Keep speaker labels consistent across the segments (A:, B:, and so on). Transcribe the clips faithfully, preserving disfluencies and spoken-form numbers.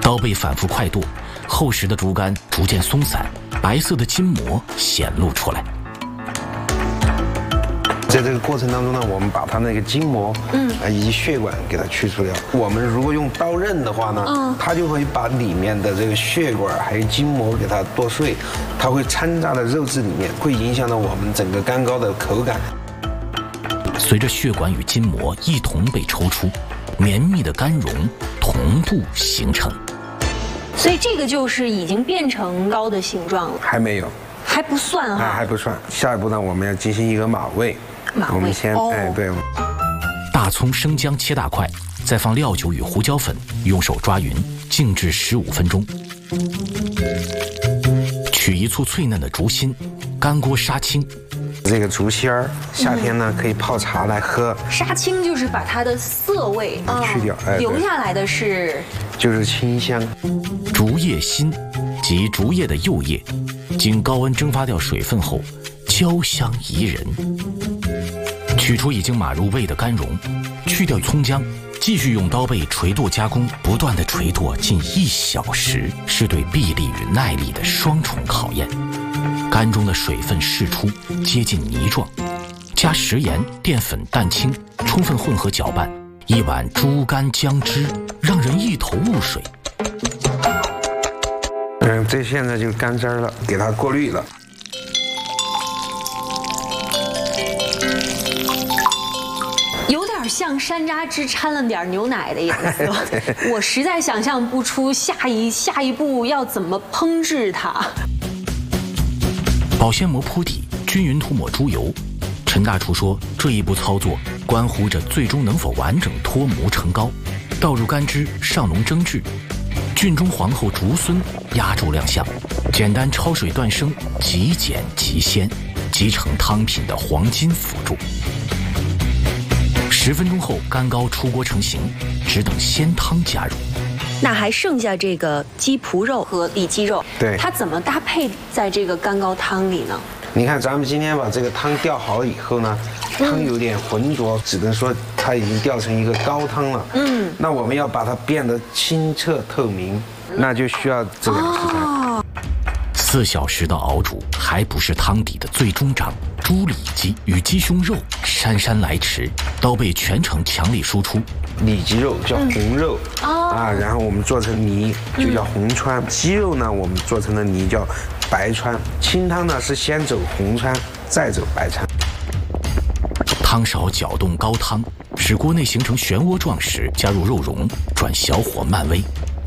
A: 刀背反复快剁，厚实的竹竿逐渐松散，白色的筋膜显露出来。
B: 在这个过程当中呢，我们把它那个筋膜，嗯，啊以及血管给它去除掉。我们如果用刀刃的话呢，嗯，它就会把里面的这个血管还有筋膜给它剁碎，它会掺杂在肉质里面，会影响到我们整个干糕的口感。
A: 随着血管与筋膜一同被抽出，绵密的干绒同步形成。
C: 所以这个就是已经变成糕的形状了？
B: 还没有，
C: 还不算哈、啊，
B: 还不算。下一步呢，我们要进行一个码味。
C: 马味，
B: 我们先、哦、哎对，
A: 大葱、生姜切大块，再放料酒与胡椒粉，用手抓匀，静置十五分钟。取一簇脆嫩的竹心，干锅杀青。
B: 这个竹心儿，夏天呢、嗯、可以泡茶来喝。
C: 杀青就是把它的涩味
B: 去掉，哎，
C: 留下来的是
B: 就是清香。
A: 竹叶心即竹叶的幼叶，经高温蒸发掉水分后，焦香宜人。取出已经码入味的干绒，去掉葱姜，继续用刀背捶剁加工，不断的捶剁近一小时，是对臂力与耐力的双重考验。干中的水分释出，接近泥状，加食盐、淀粉、蛋清，充分混合搅拌，一碗猪肝姜汁，让人一头雾水。
B: 嗯，这现在就是干汁了，给它过滤了。
C: 像山楂汁掺了点牛奶的颜色，我实在想象不出下一下一步要怎么烹制它。
A: 保鲜膜铺底，均匀涂抹猪油。陈大厨说，这一步操作关乎着最终能否完整脱模成糕。倒入干汁，上笼蒸制。郡中皇后竹荪压轴亮相，简单焯水断生，极简极鲜，集成汤品的黄金辅助。十分钟后，干糕出锅成型，只等鲜汤加入。
C: 那还剩下这个鸡脯肉和里脊肉，
B: 对，
C: 它怎么搭配在这个干糕汤里呢？
B: 你看，咱们今天把这个汤调好了以后呢，汤有点浑浊，只能说它已经调成一个高汤了。嗯，那我们要把它变得清澈透明，那就需要这两个食材。哦，
A: 四小时的熬煮还不是汤底的最终章。猪里脊与鸡胸肉姗姗来迟，刀背全程强力输出。
B: 里脊肉叫红肉、嗯哦、啊，然后我们做成泥就叫红川、嗯、鸡肉呢我们做成的泥叫白川。清汤呢是先走红川再走白川。
A: 汤勺搅动高汤，使锅内形成漩涡状时，加入肉蓉，转小火慢煨。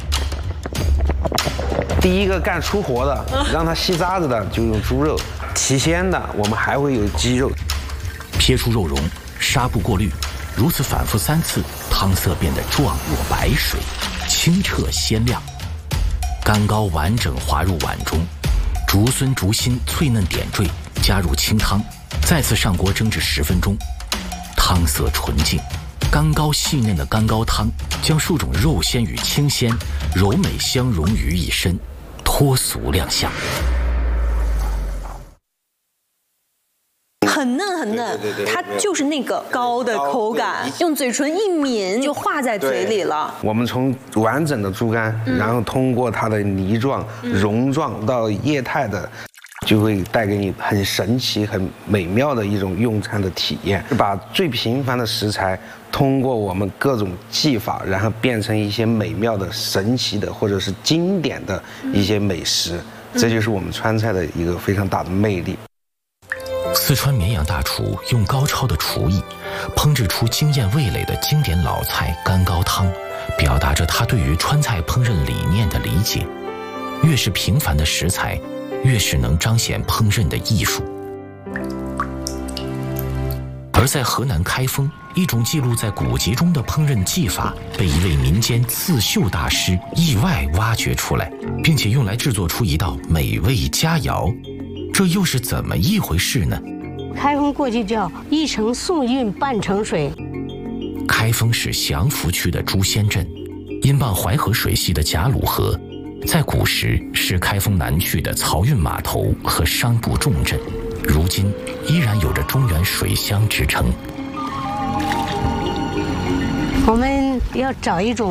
B: 第一个干出活的，让它吸渣子的就用猪肉，提鲜的我们还会有鸡肉。
A: 撇出肉蓉，纱布过滤，如此反复三次，汤色变得状若白水，清澈鲜亮。干糕完整滑入碗中，竹荪竹心脆嫩点缀，加入清汤，再次上锅蒸至十分钟。汤色纯净，干糕细嫩的干糕汤将数种肉鲜与清鲜柔美相融于一身，脱俗亮相。
C: 很嫩很嫩，
B: 对对对对，
C: 它就是那个糕的口感，用嘴唇一抿就化在嘴里了。
B: 我们从完整的猪肝，嗯、然后通过它的泥状、蓉状到液态的，就会带给你很神奇、很美妙的一种用餐的体验。把最平凡的食材，通过我们各种技法，然后变成一些美妙的、神奇的或者是经典的一些美食，嗯、这就是我们川菜的一个非常大的魅力。
A: 四川绵阳大厨用高超的厨艺，烹制出惊艳味蕾的经典老菜干糕汤，表达着他对于川菜烹饪理念的理解。越是平凡的食材，越是能彰显烹饪的艺术。而在河南开封，一种记录在古籍中的烹饪技法，被一位民间刺绣大师意外挖掘出来，并且用来制作出一道美味佳肴。这又是怎么一回事呢？
D: 开封过去叫一城宋运半城水。
A: 开封市祥符区的朱仙镇，因傍淮河水系的贾鲁河，在古时是开封南区的漕运码头和商埠重镇，如今依然有着中原水乡之称。
D: 我们要找一种